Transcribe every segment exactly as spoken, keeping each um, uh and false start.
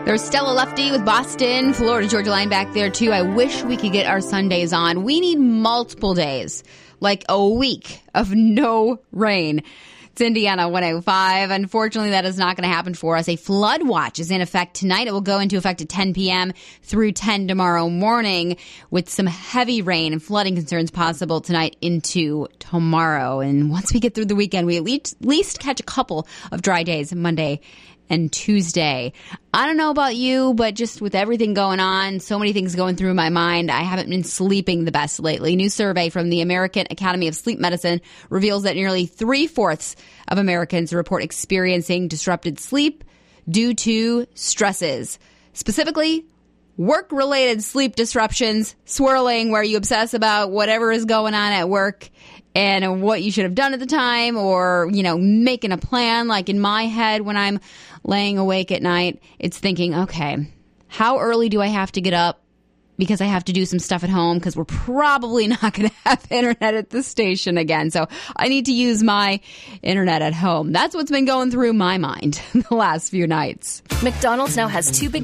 There's Stella Lefty with Boston, Florida Georgia Line back there, too. I wish we could get our Sundays on. We need multiple days, like a week of no rain. It's Indiana one oh five. Unfortunately, that is not going to happen for us. A flood watch is in effect tonight. It will go into effect at ten p.m. through ten tomorrow morning, with some heavy rain and flooding concerns possible tonight into tomorrow. And once we get through the weekend, we at least, at least catch a couple of dry days Monday and Tuesday. I don't know about you, but just with everything going on, so many things going through my mind, I haven't been sleeping the best lately. New survey from the American Academy of Sleep Medicine reveals that nearly three-fourths of Americans report experiencing disrupted sleep due to stresses. Specifically, work-related sleep disruptions, swirling, where you obsess about whatever is going on at work and what you should have done at the time, or, you know, making a plan. Like in my head, when I'm laying awake at night, it's thinking, okay, how early do I have to get up? Because I have to do some stuff at home, because we're probably not going to have internet at the station again. So I need to use my internet at home. That's what's been going through my mind the last few nights. McDonald's now has two big...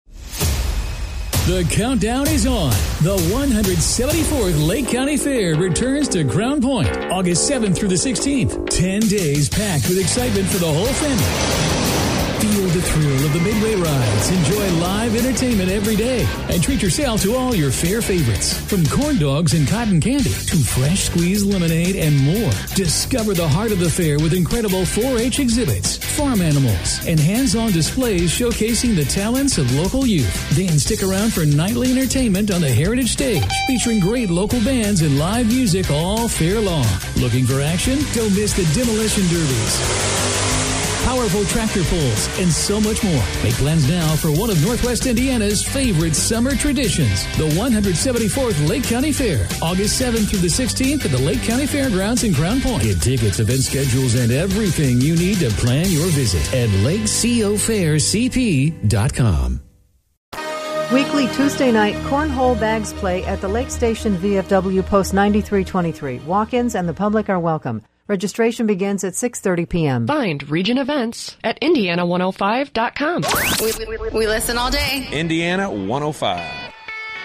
The countdown is on. The one hundred seventy-fourth Lake County Fair returns to Crown Point, August seventh through the sixteenth. Ten days packed with excitement for the whole family. Feel the thrill of the Midway rides. Enjoy live entertainment every day. And treat yourself to all your fair favorites. From corn dogs and cotton candy to fresh squeezed lemonade and more. Discover the heart of the fair with incredible four H exhibits, farm animals, and hands-on displays showcasing the talents of local youth. Then stick around for nightly entertainment on the Heritage Stage, featuring great local bands and live music all fair long. Looking for action? Don't miss the Demolition Derbies, powerful tractor pulls, and so much more. Make plans now for one of Northwest Indiana's favorite summer traditions, the one hundred seventy-fourth Lake County Fair, August seventh through the sixteenth at the Lake County Fairgrounds in Crown Point. Get tickets, event schedules, and everything you need to plan your visit at lake co fair c p dot com. Weekly Tuesday night cornhole bags play at the Lake Station V F W Post ninety-three twenty-three. Walk-ins and the public are welcome. Registration begins at six thirty p.m. Find Region Events at indiana one oh five dot com. We, we, we listen all day. Indiana one oh five.